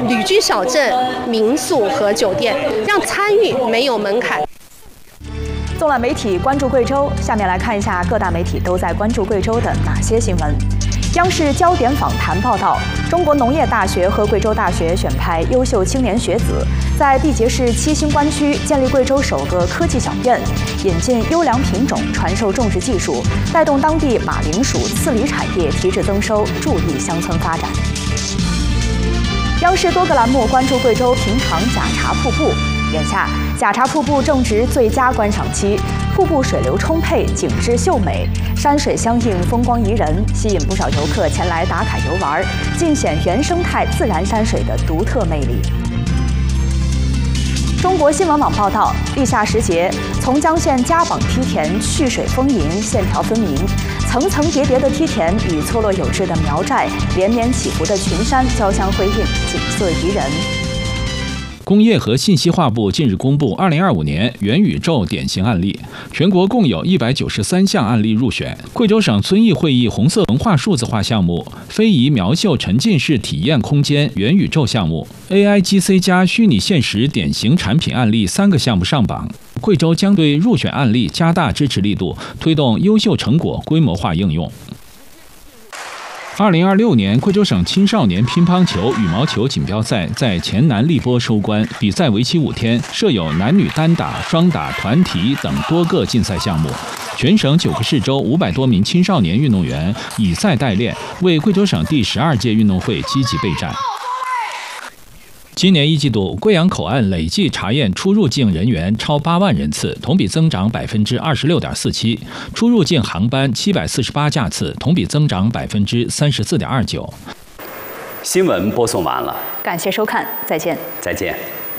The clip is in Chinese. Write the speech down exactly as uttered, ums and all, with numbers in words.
旅居小镇、民宿和酒店，让参与没有门槛。 纵览媒体关注贵州，下面来看一下各大媒体都在关注贵州的哪些新闻。央视焦点访谈报道，中国农业大学和贵州大学选派优秀青年学子，在毕节市七星关区建立贵州首个科技小院，引进优良品种，传授种植技术，带动当地马铃薯、刺梨产业提质增收，助力乡村发展。央视多个栏目关注贵州平长假茶瀑布。眼下，假茶瀑布正值最佳观赏期，瀑布水流充沛，景致秀美，山水相映，风光宜人，吸引不少游客前来打卡游玩，尽显原生态自然山水的独特魅力。中国新闻网报道，立夏时节，从江县嘉榜梯田蓄水丰盈，线条分明，层层叠叠的梯田与错落有致的苗寨、连绵起伏的群山交相辉映，景色宜人。 工业和信息化部近日公布二零二五年元宇宙典型案例，全国共有一百九十三项案例入选。贵州省遵义会议红色文化数字化项目、非遗苗绣沉浸式体验空间元宇宙项目、A I G C 加虚拟现实典型产品案例三个项目上榜。贵州将对入选案例加大支持力度，推动优秀成果规模化应用。二零二六年贵州省青少年乒乓球、羽毛球锦标赛在黔南荔波收官，比赛为期五天，设有男女单打、双打、团体等多个竞赛项目。全省九个市州五百多名青少年运动员以赛代练，为贵州省第十二届运动会积极备战。今年一季度，贵阳口岸累计查验出入境人员超八万人次，同比增长百分之二十六点四七；出入境航班七百四十八架次，同比增长百分之三十四点二九。 新闻播送完了， 感谢收看，再见。 再见。